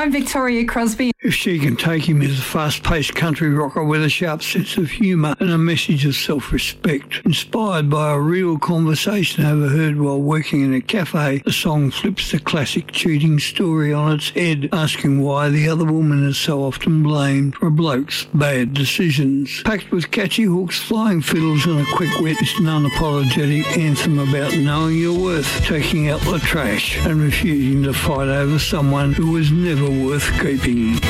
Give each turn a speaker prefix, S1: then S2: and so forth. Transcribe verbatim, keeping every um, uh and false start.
S1: I'm Victoria Crosby.
S2: If she can take him as a fast-paced country rocker with a sharp sense of humour and a message of self-respect. Inspired by a real conversation overheard while working in a cafe, the song flips the classic cheating story on its head, asking why the other woman is so often blamed for a bloke's bad decisions. Packed with catchy hooks, flying fiddles and a quick-wit, it's an unapologetic anthem about knowing your worth, taking out the trash and refusing to fight over someone who was never worth keeping.